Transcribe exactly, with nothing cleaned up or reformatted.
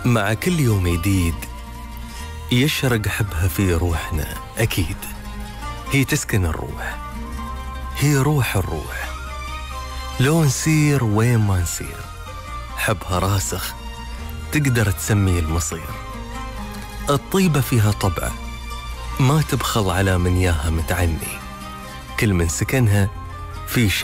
مع كل يوم جديد يشرق حبها في روحنا. أكيد هي تسكن الروح، هي روح الروح. لو نسير وين ما نسير حبها راسخ، تقدر تسمي المصير. الطيبة فيها طبع ما تبخل على من ياها متعني، كل من سكنها في شيء